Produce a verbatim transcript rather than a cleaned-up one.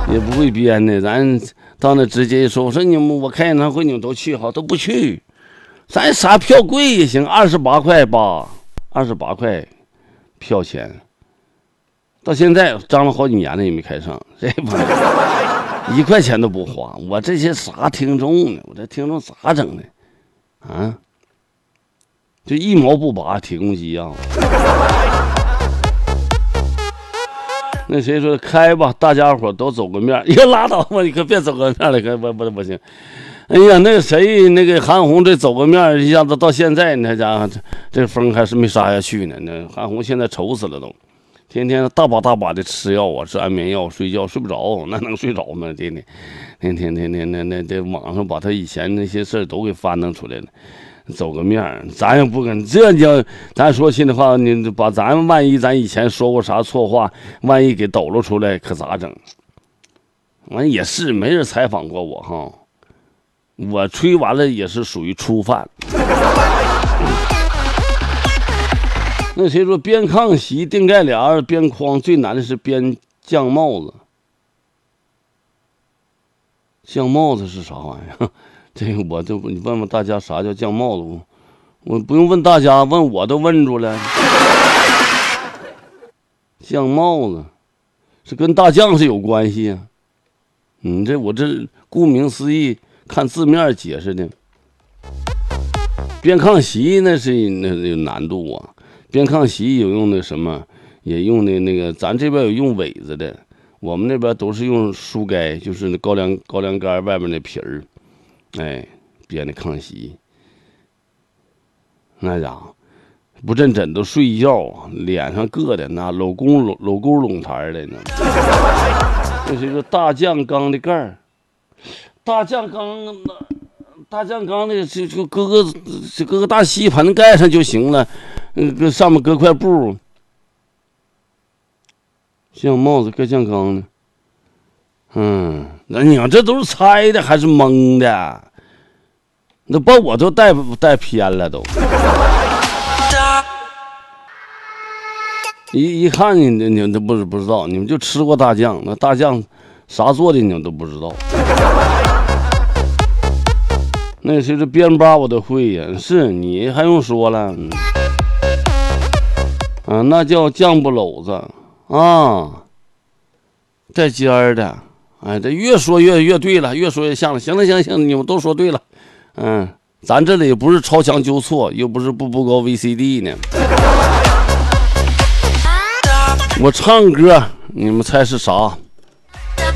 也不会编的，咱到那直接一说，我说你们我开演唱会你们都去好，都不去，咱啥票贵也行，二十八块八，二十八块票钱，到现在张了好几年了也没开上，这不一块钱都不花，我这些啥听众呢？我这听众咋整的？啊，就一毛不拔铁公鸡啊！那谁说开吧，大家伙都走个面，呀拉倒吧，你可别走个面了，可不不不行。哎呀，那个谁，那个韩红这走个面，一下子到现在，那家伙这这风还是没杀下去呢。那韩红现在愁死了都，天天大把大把的吃药啊，吃安眠药，睡觉睡不着，那能睡着吗？天天天天天天那那这网上把他以前那些事都给翻腾出来了。走个面，咱也不跟这叫咱说心里话，你把咱万一咱以前说过啥错话，万一给抖露出来，可咋整？完也是没人采访过我哈，我吹完了也是属于初犯。那谁说编炕席、钉盖帘、编筐最难的是编酱帽子？酱帽子是啥玩意儿？这个我就你问问大家啥叫酱帽子，我不用问大家，问我都问住了。酱帽子是跟大酱是有关系啊。嗯，这我这顾名思义，看字面解释的。编炕席那是那有难度啊，编炕席有用那什么，也用那那个，咱这边有用苇子的，我们那边都是用书盖，就是那高粱高粱杆外边那皮儿。哎，编的炕席，那家伙不枕枕头睡觉，脸上硌的那搂沟搂搂沟拢台的呢。这是一个大酱缸的盖儿，大酱缸大酱缸的就就搁个就搁个大锡盆盖上就行了，搁上面搁块布。酱帽子盖酱缸呢。嗯，那你看这都是猜的还是蒙的？那把我都带带偏了都。一一看你你们都不不知道，你们就吃过大酱，那大酱啥做的你们都不知道。那谁是编八我都会呀，是你还用说了？嗯、啊，那叫酱不篓子啊，带尖儿的。哎，这越说越越对了，越说越像了。行了行了行了，你们都说对了。嗯，咱这里不是超强纠错，又不是步步高 V C D 呢。我唱歌，你们猜是啥？